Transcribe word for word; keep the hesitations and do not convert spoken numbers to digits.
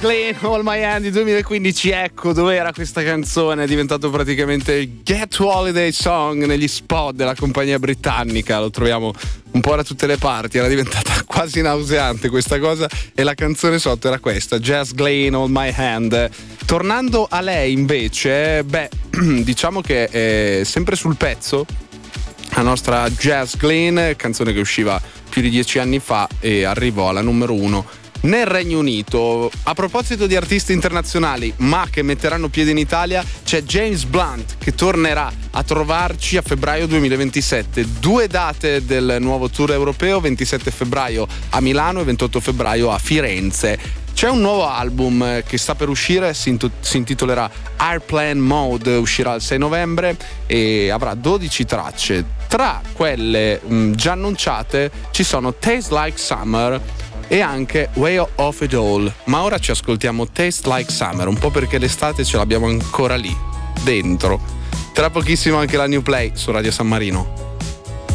Glenn, All My Hand di duemilaquindici. Ecco dove era questa canzone, è diventato praticamente il Get to Holiday Song negli spot della compagnia britannica. Lo troviamo un po' da tutte le parti, era diventata quasi nauseante questa cosa, e la canzone sotto era questa, Jazz Glenn, All My Hand. Tornando a lei invece, beh, diciamo che è sempre sul pezzo la nostra Jazz Glenn, canzone che usciva più di dieci anni fa e arrivò alla numero uno nel Regno Unito. A proposito di artisti internazionali ma che metteranno piede in Italia, c'è James Blunt che tornerà a trovarci a febbraio duemilaventisette. Due date del nuovo tour europeo, ventisette febbraio a Milano e ventotto febbraio a Firenze. C'è un nuovo album che sta per uscire, si intitolerà Airplane Mode, uscirà il sei novembre e avrà dodici tracce. Tra quelle mh, già annunciate ci sono Taste Like Summer e anche Way of It All. Ma ora ci ascoltiamo Taste Like Summer, un po' perché l'estate ce l'abbiamo ancora lì, dentro. Tra pochissimo anche la New Play su Radio San Marino.